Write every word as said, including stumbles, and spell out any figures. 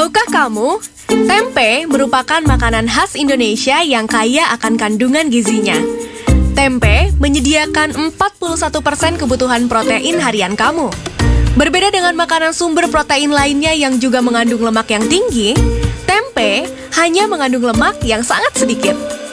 Tahukah kamu, tempe merupakan makanan khas Indonesia yang kaya akan kandungan gizinya. Tempe menyediakan empat puluh satu persen kebutuhan protein harian kamu. Berbeda dengan makanan sumber protein lainnya yang juga mengandung lemak yang tinggi, tempe hanya mengandung lemak yang sangat sedikit.